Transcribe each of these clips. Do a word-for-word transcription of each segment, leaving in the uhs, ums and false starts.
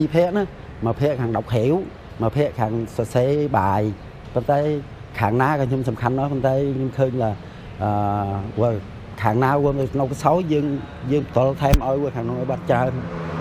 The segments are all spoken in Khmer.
เพะนะมาเพะขังดอกเหวมาเพะขังสเสบ่ายคนใต้ขังน้ากันยุ่งสำคัญเนาะคนใต้ยุ่งเคยlàว่าขังน้าว่าเราก็sáu dương dương tổ thêm ơiว่าขังน้องbắt chơi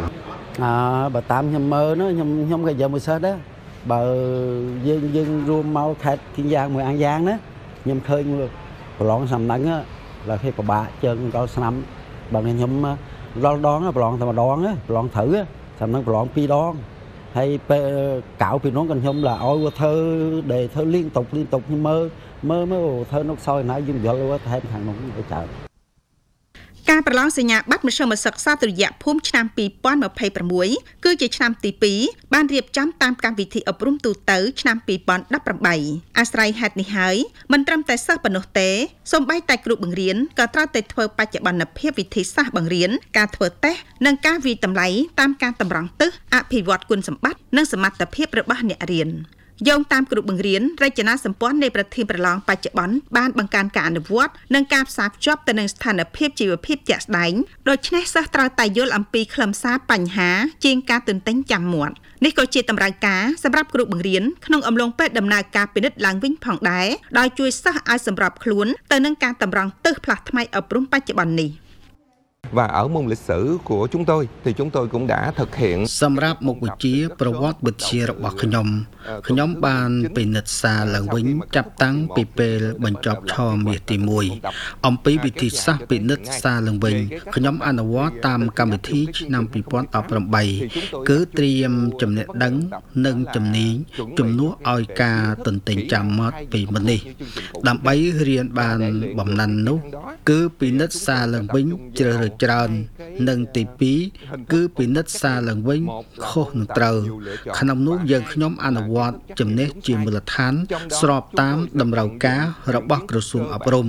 bà tam nhầm mơ nó nhầm nhầm cái giờ mười sáu đó bà dương dương rùm mau khai thiên giang mười an giang đó nhầm khơi mưa lọn sầm nắng á là khi bà bà chân coi năm bà này nhầm lon đón á lọn thằng đón á lọn thử á sầm nắng lọn pi đón hay cạo pi nón cần nhầm là ôi qua thơ đề thơ liên tục liên tục như mơ mơ mơ thơ nó soi nãy dương vợ luôn thêm thằng nó cũng phải chờ การประลองสัญญาบัตรมาชมมาศึกษาตุรยะพุ่มชนามปีป้อนมาเพย์ประมวยคือจะชนามตีปีบ้านเรียบจำตามการวิธีอบรมตูเต๋อชนามปีป้อนดับประใบอาศัยหัดนิหายมันตรำแต่ซักปนเตะสมใบแต่กรุบังเรียนก็ตราแต่เทอปัจจุบันเพียบวิธีซักบังเรียนการเทอเตะนังการวีตำไหลตามการตำรังตึกอภิวัตกุลสมบัตินังสมัติเพียบระบาดเนี่ยเรียนโยงตามกรุบังเรียนรายจนาสัมปอนในประเทศประลองปัจจุบันบ้านบังการการอนุวัตนังการสาบจอบแต่ในสถานเพียบจีวเพียบแจกได้โดยชนะสัตราไตโยลอัมปีคลำซาปัญหาจีงการตื่นเต้นจำหมวดนี่ก็เจตตำรากาสำหรับกรุบังเรียนขนมอมลงเป็ดดำนาการเป็นนิดหลังวิ่งผ่องได้โดยช่วยซักไอสำหรับคล้วนแต่นังการตำรังตึกพลัดทำไมอบรมปัจจุบันนี้ Và ở môn lịch sử của chúng tôi thì chúng tôi cũng đã thực hiện សម្រាប់មុខវិជ្ជាប្រវត្តិវិទ្យារបស់ខ្ញុំខ្ញុំបានពិនិត្យសារឡើងវិញចាប់តាំងពីពេលបញ្ចប់ឆមាសទីមួយអំពីវិធីសាស្ត្រពិនិត្យសារឡើងវិញខ្ញុំអនុវត្តតាមកម្មវិធីឆ្នាំពីរពាន់ដប់ប្រាំបីគឺត្រៀមចំណេះដឹងនិងជំនាញជំនួសឲ្យការទន្ទេញចាំមាត់ពីមុននេះដើម្បីរៀនបានបំណាន់នោះគឺពិនិត្យសារឡើងវិញជ្រើសរើសច្រើននិងទីពីរគឺពិនិត្យសារឡើងវិញខុសនឹងត្រូវក្នុងនោះយើងខ្ញុំអនុវត្តចំណេះជាមូលដ្ឋានស្របតាមតម្រូវការរបស់ក្រសួងអប់រំ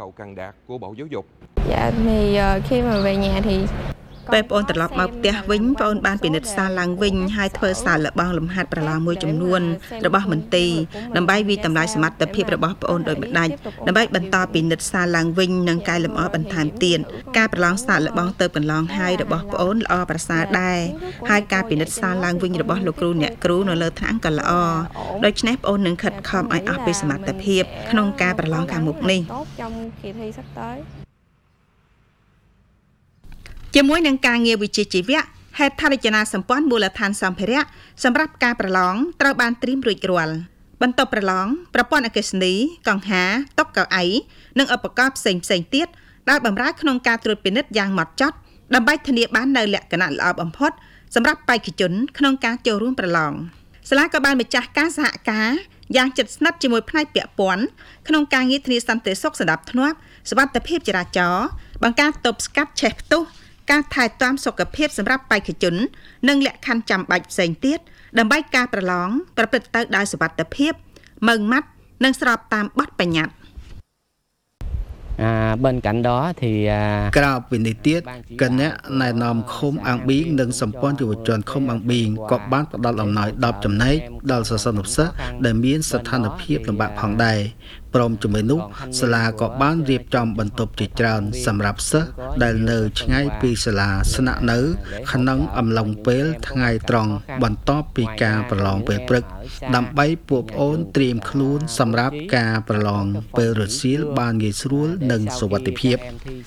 Dạ thì khi mà về nhà thì ពេលបងត្រឡប់មកផ្ទះវិញបងបានពិនិត្យសារឡើងវិញហើយធ្វើសារលបងលំហាត់ប្រឡងមួយចំនួនរបស់មន្ទីរដើម្បីវិតម្លៃសមត្ថភាពរបស់បងដោយមិនដាច់ដើម្បីបន្តពិនិត្យសារឡើងវិញនិងកែលម្អបន្ថែមទៀតការប្រឡងសារលបងទៅកន្លងហើយរបស់បងល្អប្រសើរដែរហើយការពិនិត្យសារឡើងវិញរបស់លោកគ្រូអ្នកគ្រូនៅលើថ្នាក់ក៏ល្អដូច្នេះបងនឹងខិតខំឲ្យអស់ពីសមត្ថភាពក្នុងការប្រឡងខាងមុខនេះជាមួយនឹងការងារវិជ្ជាជីវៈហេដ្ឋារចនាសម្ព័ន្ធមូលដ្ឋានសម្ភារៈសម្រាប់ការប្រឡងត្រូវបានត្រៀមរួចរាល់បន្ទាប់ប្រឡងប្រព័ន្ធអគ្គិសនីកង្ហាតុកៅអីនិងឧបករណ៍ផ្សេងផ្សេងទៀតដែលបម្រើក្នុងការត្រួតពិនិត្យយ៉ាងហ្មត់ចត់ដើម្បីធានាបាននូវលក្ខណៈល្អបំផុតសម្រាប់បេក្ខជនក្នុងការចូលរួមប្រឡងសាលាក៏បានម្ចាស់ការសហការយ៉ាងជិតស្និទ្ធជាមួយផ្នែកពាក់ព័ន្ធក្នុងការងារធានាសន្តិសុខសណ្ដាប់ធ្នាប់សុវត្ថិភាពចរាចរណ៍បង្ការទប់ស្កាត់ឆេះផ្ទុះការថែទាំសុខភាពសម្រាប់បេក្ខជននិងលក្ខខណ្ឌចាំបាច់ផ្សេងទៀតដើម្បីការប្រឡងប្រព្រឹត្តទៅដោយសុវត្ថិភាពម៉ឺងម៉ាត់និងស្របតាមបទបញ្ញត្តិ À, bên cạnh đó thì à... ក្រៅពីនេះទៀតគណៈណែនាំឃុំអាំងប៊ីងនិងសម្ព័ន្ធយុវជនឃុំអាំងប៊ីងក៏បានផ្ដល់អំណោយដប់ចំណែកដល់សិស្សានុសិស្សដែលមានស្ថានភាពលំបាកផងដែរព្រមជាមួយនោះសាលាក៏បានរៀបចំបន្ទប់ជាច្រើនសម្រាប់សិស្សដែលនៅឆ្ងាយពីសាលាស្នាក់នៅក្នុងអំឡុងពេលថ្ងៃត្រង់បន្ទាប់ពីការប្រឡងពេលព្រឹកដើម្បីពួកប្អូនត្រៀមខ្លួនសម្រាប់ការប្រឡងពេលរសៀលបានងាយស្រួលនិងសុវត្ថិភាព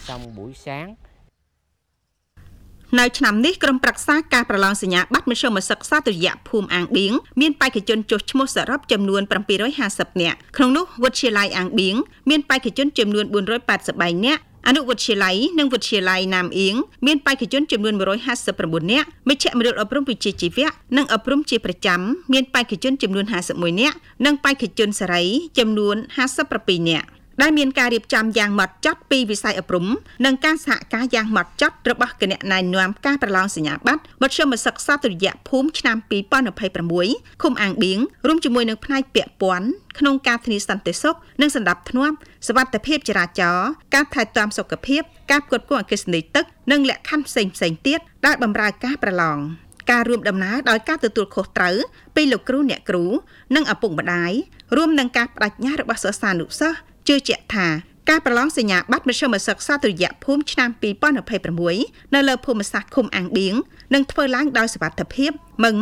នៅឆ្នាំនេះក្រុមប្រឹក្សាការប្រឡងសញ្ញាបត្រមធ្យមសិក្សាទុរយៈភូមិអាងបៀងមានបេក្ខជនចុះឈ្មោះសរុបចំនួន bảy trăm hai mươi នាក់ក្នុងនោះវិទ្យាល័យអាងបៀងមានបេក្ខជនចំនួន bốn trăm tám mươi ba នាក់អនុវិទ្យាល័យនិងវិទ្យាល័យណាមអៀងមានបេក្ខជនចំនួន một trăm hai mươi chín នាក់មជ្ឈមណ្ឌលអប់រំវិជ្ជាជីវៈនិងអប់រំជាប្រចាំមានបេក្ខជនចំនួន ห้าสิบเอ็ด នាក់និងបេក្ខជនសេរីចំនួន ห้าสิบเจ็ด នាក់ដែលមានការរៀបចំយ៉ាងម៉ត់ចត់ពីវិស័យអប់រំនិងការសហការយ៉ាងម៉ត់ចត់របស់គណៈណែនាំការប្រឡងសញ្ញាបត្រមធ្យមសិក្សាទុរយៈភូមិឆ្នាំ ពីរពាន់ยี่สิบหก ឃុំអាងបៀងរួមជាមួយនឹងផ្នែកពាក់ព័ន្ធក្នុងការធានាសន្តិសុខនិងសណ្ដាប់ធ្នាប់សុវត្ថិភាពចរាចរណ៍ការថែទាំសុខភាពការផ្គត់ផ្គង់អគ្គិសនីទឹកនិងលក្ខខណ្ឌផ្សេងៗទៀតដែលបម្រើការប្រឡងការរួមដំណើរដោយការទទួលខុសត្រូវពីលោកគ្រូអ្នកគ្រូនិងឪពុកម្ដាយរួមនឹងការបដិញ្ញារបស់សិស្សានុសិស្សជឿជាក់ថាការប្រឡងសញ្ញាបត្រមធ្យមសិក្សាទុតិយភូមិឆ្នាំពីរពាន់ยี่สิบหกនៅលើភូមិសាស្ត្រឃុំអាំងឌៀងនឹងធ្វើឡើងដោយសុវត្ថិភាព